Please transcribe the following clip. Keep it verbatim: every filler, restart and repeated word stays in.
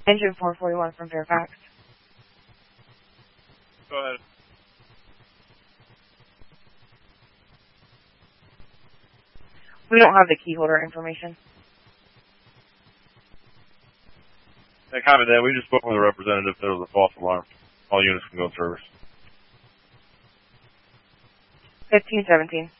Engine four forty-one from Fairfax. Go ahead. We don't have the key holder information. Hey, copy that. We just spoke with a representative. There was a false alarm. All units can go in service. fifteen seventeen.